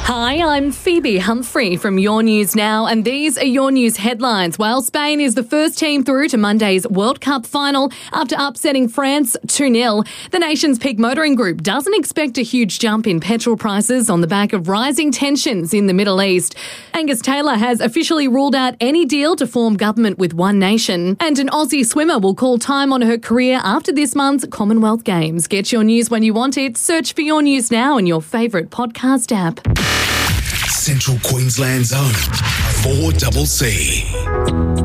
Hi, I'm Phoebe Humphrey from Your News Now, and these are Your News headlines. Well, Spain is the first team through to Monday's World Cup final after upsetting France 2-0. The nation's peak motoring group doesn't expect a huge jump in petrol prices on the back of rising tensions in the Middle East. Angus Taylor has officially ruled out any deal to form government with One Nation. And an Aussie swimmer will call time on her career after this month's Commonwealth Games. Get your news when you want it. Search for Your News Now in your favourite podcast app. Central Queensland's own 4CC.